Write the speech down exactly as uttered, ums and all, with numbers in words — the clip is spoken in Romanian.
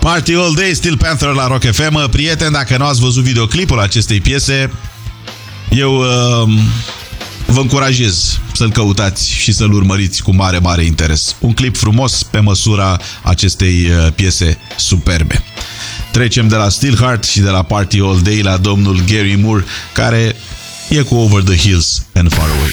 Party All Day, Steel Panther la Rock F M. Prieteni, dacă nu ați văzut videoclipul acestei piese, eu uh, vă încurajez să-l căutați și să-l urmăriți cu mare, mare interes. Un clip frumos pe măsura acestei uh, piese superbe. Trecem de la Steelheart și de la Party All Day la domnul Gary Moore, care e cu Over the Hills and Far Away.